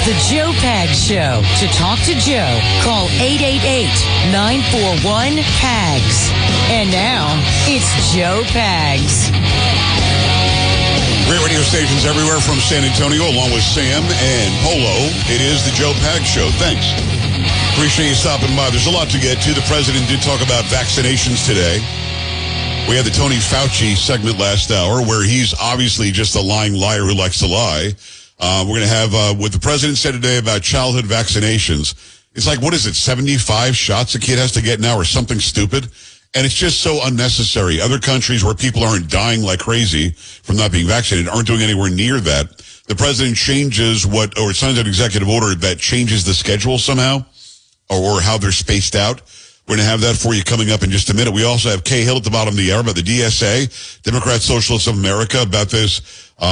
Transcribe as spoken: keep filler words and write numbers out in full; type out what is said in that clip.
The Joe Pags Show. To talk to Joe, call eight eight eight, nine four one, P A G S. And now, it's Joe Pags. Great radio stations everywhere from San Antonio, along with Sam and Polo. It is the Joe Pags Show. Thanks. Appreciate you stopping by. There's a lot to get to. The president did talk about vaccinations today. We had the Tony Fauci segment last hour where he's obviously just a lying liar who likes to lie. Uh, we're going to have uh, what the president said today about childhood vaccinations. It's like, what is it, seventy-five shots a kid has to get now or something stupid? And it's just so unnecessary. Other countries where people aren't dying like crazy from not being vaccinated aren't doing anywhere near that. The president changes what, or signs an executive order that changes the schedule somehow, or, or how they're spaced out. We're going to have that for you coming up in just a minute. We also have Kay Hill at the bottom of the hour about the D S A, Democrat Socialists of America, about this